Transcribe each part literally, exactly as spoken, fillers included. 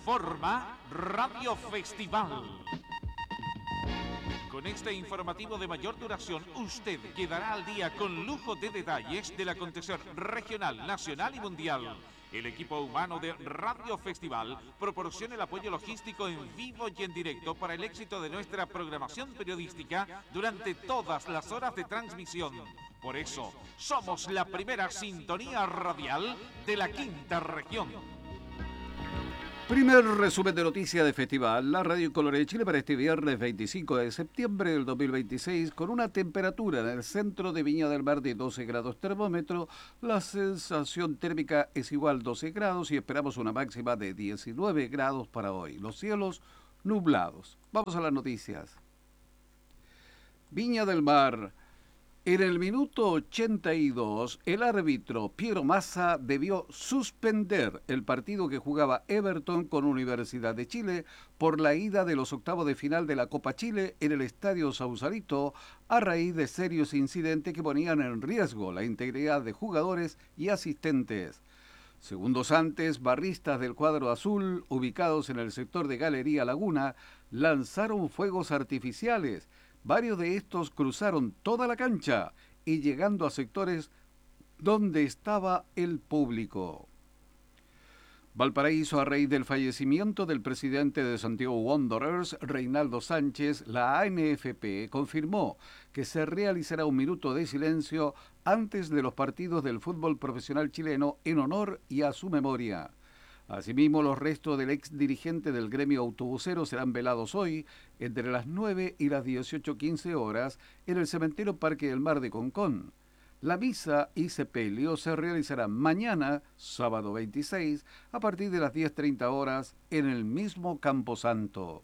informa Radio Festival. Con este informativo de mayor duración, usted quedará al día con lujo de detalles del acontecer regional, nacional y mundial. El equipo humano de Radio Festival proporciona el apoyo logístico en vivo y en directo para el éxito de nuestra programación periodística durante todas las horas de transmisión. Por eso, somos la primera sintonía radial de la quinta región. Primer resumen de noticias de Festival, la Radio Color de Chile para este viernes veinticinco de septiembre del dos mil veintiséis, con una temperatura en el centro de Viña del Mar de doce grados termómetro, la sensación térmica es igual doce grados y esperamos una máxima de diecinueve grados para hoy. Los cielos nublados. Vamos a las noticias. Viña del Mar. En el minuto ochenta y dos, el árbitro Piero Massa debió suspender el partido que jugaba Everton con Universidad de Chile por la ida de los octavos de final de la Copa Chile en el Estadio Sausalito a raíz de serios incidentes que ponían en riesgo la integridad de jugadores y asistentes. Segundos antes, barristas del cuadro azul, ubicados en el sector de Galería Laguna, lanzaron fuegos artificiales. Varios de estos cruzaron toda la cancha y llegando a sectores donde estaba el público. Valparaíso, a raíz del fallecimiento del presidente de Santiago Wanderers, Reinaldo Sánchez, la A N F P confirmó que se realizará un minuto de silencio antes de los partidos del fútbol profesional chileno en honor y a su memoria. Asimismo, los restos del ex dirigente del gremio autobusero serán velados hoy entre las nueve y las dieciocho quince horas en el cementerio Parque del Mar de Concón. La misa y sepelio se realizará mañana, sábado veintiséis, a partir de las diez treinta horas en el mismo Camposanto.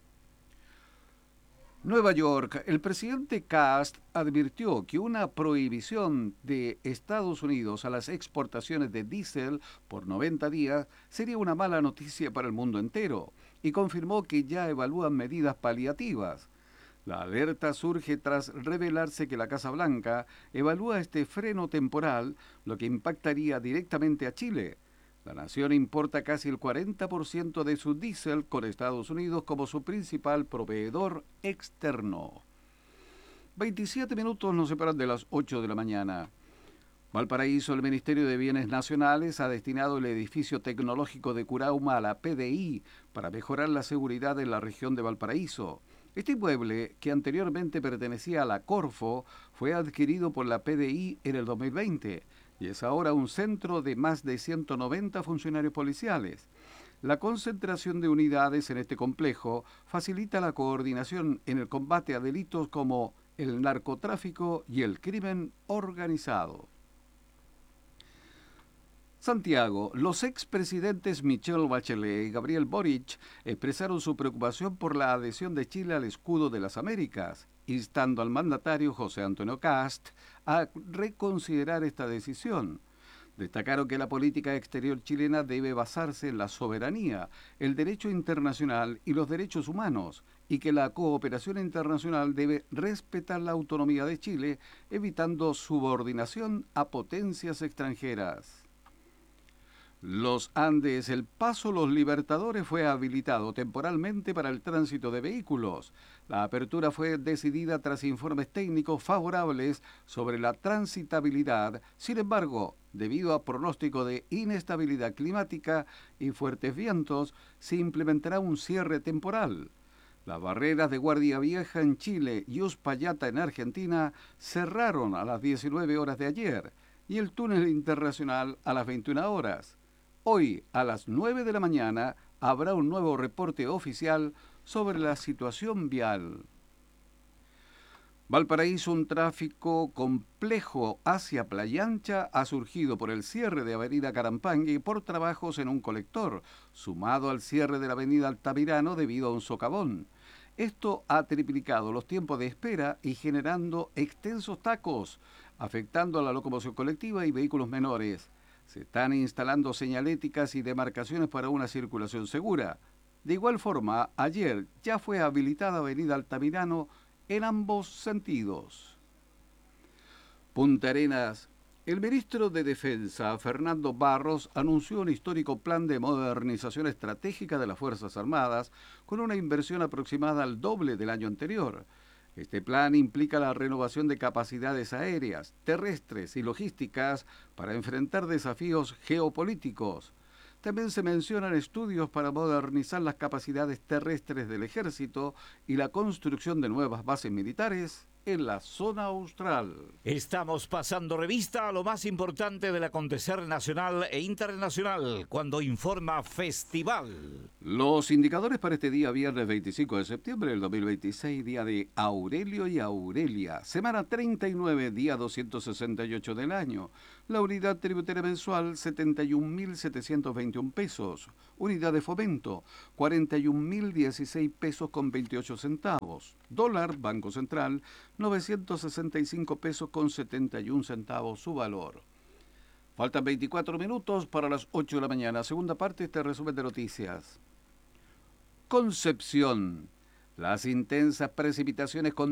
Nueva York. El presidente Kast advirtió que una prohibición de Estados Unidos a las exportaciones de diésel por noventa días sería una mala noticia para el mundo entero y confirmó que ya evalúan medidas paliativas. La alerta surge tras revelarse que la Casa Blanca evalúa este freno temporal, lo que impactaría directamente a Chile. La nación importa casi el cuarenta por ciento de su diésel con Estados Unidos como su principal proveedor externo. veintisiete minutos nos separan de las ocho de la mañana. Valparaíso, el Ministerio de Bienes Nacionales ha destinado el edificio tecnológico de Curauma a la P D I para mejorar la seguridad en la región de Valparaíso. Este inmueble, que anteriormente pertenecía a la Corfo, fue adquirido por la P D I en el dos mil veinte. Y es ahora un centro de más de ciento noventa funcionarios policiales. La concentración de unidades en este complejo facilita la coordinación en el combate a delitos como el narcotráfico y el crimen organizado. Santiago. Los expresidentes Michelle Bachelet y Gabriel Boric expresaron su preocupación por la adhesión de Chile al escudo de las Américas, instando al mandatario José Antonio Kast a reconsiderar esta decisión. Destacaron que la política exterior chilena debe basarse en la soberanía, el derecho internacional y los derechos humanos, y que la cooperación internacional debe respetar la autonomía de Chile, evitando subordinación a potencias extranjeras. Los Andes, el Paso Los Libertadores fue habilitado temporalmente para el tránsito de vehículos. La apertura fue decidida tras informes técnicos favorables sobre la transitabilidad. Sin embargo, debido a pronóstico de inestabilidad climática y fuertes vientos, se implementará un cierre temporal. Las barreras de Guardia Vieja en Chile y Uspallata en Argentina cerraron a las diecinueve horas de ayer y el túnel internacional a las veintiuna horas. Hoy, a las nueve de la mañana, habrá un nuevo reporte oficial sobre la situación vial. Valparaíso, un tráfico complejo hacia Playa Ancha ha surgido por el cierre de Avenida Carampangui por trabajos en un colector, sumado al cierre de la Avenida Altamirano debido a un socavón. Esto ha triplicado los tiempos de espera y generando extensos tacos, afectando a la locomoción colectiva y vehículos menores. Se están instalando señaléticas y demarcaciones para una circulación segura. De igual forma, ayer ya fue habilitada Avenida Altamirano en ambos sentidos. Punta Arenas. El ministro de Defensa, Fernando Barros, anunció un histórico plan de modernización estratégica de las Fuerzas Armadas con una inversión aproximada al doble del año anterior. Este plan implica la renovación de capacidades aéreas, terrestres y logísticas para enfrentar desafíos geopolíticos. También se mencionan estudios para modernizar las capacidades terrestres del ejército y la construcción de nuevas bases militares en la zona austral. Estamos pasando revista a lo más importante del acontecer nacional e internacional cuando informa Festival. Los indicadores para este día, viernes veinticinco de septiembre del dos mil veintiséis, día de Aurelio y Aurelia, semana treinta y nueve, día doscientos sesenta y ocho del año. La unidad tributaria mensual, setenta y un mil setecientos veintiún pesos. Unidad de fomento, cuarenta y un mil dieciséis pesos con veintiocho centavos. Dólar, Banco Central, novecientos sesenta y cinco pesos con setenta y un centavos su valor. Faltan veinticuatro minutos para las ocho de la mañana. Segunda parte de este resumen de noticias. Concepción. Las intensas precipitaciones con